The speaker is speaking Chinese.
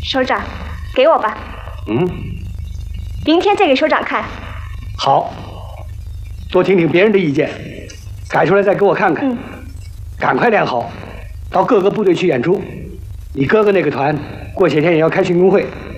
首长，给我吧。 嗯， 明天再给首长看。 好，多听听别人的意见，改出来再给我看看。 嗯， 赶快练好，到各个部队去演出。你哥哥那个团过些天也要开训工会，